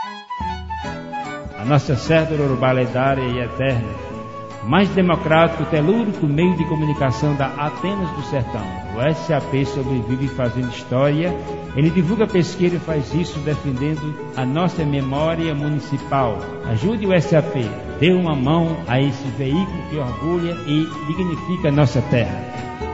A nossa Serra do Urubá lendária e eterna, mais democrático e telúrico meio de comunicação da Atenas do Sertão. O SAP sobrevive fazendo história, ele divulga pesquisa e faz isso defendendo a nossa memória municipal. Ajude o SAP, dê uma mão a esse veículo que orgulha e dignifica a nossa terra.